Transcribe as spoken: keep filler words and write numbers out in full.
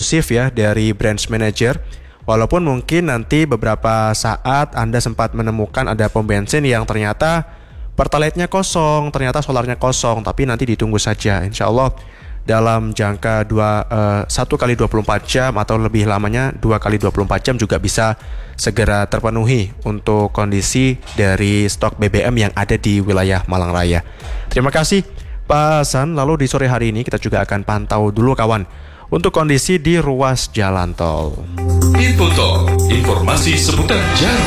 eksklusif ya dari branch manager. Walaupun mungkin nanti beberapa saat Anda sempat menemukan ada pom bensin yang ternyata pertalite-nya kosong, ternyata solarnya kosong, tapi nanti ditunggu saja. Insya Allah dalam jangka dua, uh, satu kali dua puluh empat jam atau lebih lamanya dua kali dua puluh empat jam juga bisa segera terpenuhi untuk kondisi dari stok B B M yang ada di wilayah Malang Raya. Terima kasih Pak Hasan. Lalu di sore hari ini kita juga akan pantau dulu kawan untuk kondisi di ruas jalan tol. Info Tol, informasi seputar jalan